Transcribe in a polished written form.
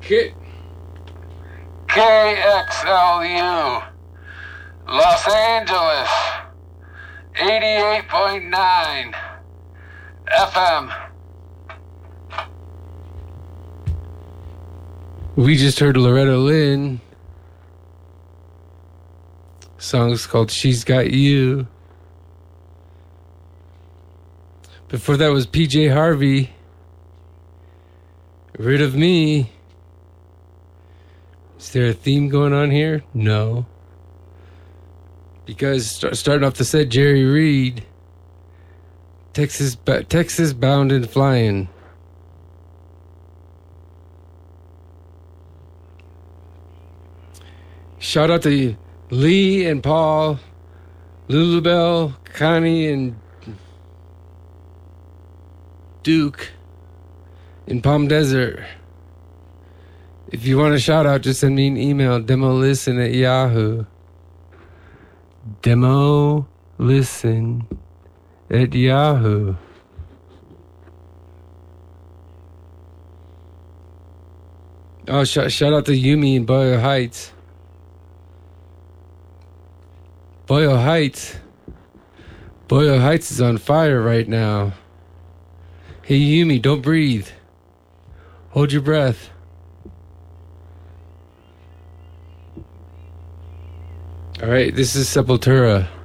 KXLU, Los Angeles, 88.9 FM. We just heard Loretta Lynn. Song's called She's Got You. Before that was PJ Harvey. Rid of Me. Is there a theme going on here? No. Because starting off the set, Jerry Reed. Texas Bound and Flying. Shout out to Lee and Paul, Lulubelle, Connie, and Duke in Palm Desert. If you want a shout out, just send me an email, demolisten@yahoo. demolisten@yahoo. Oh, shout out to Yumi in Boyle Heights. Boyle Heights is on fire right now. Hey Yumi, don't breathe. Hold your breath. All right, this is Sepultura.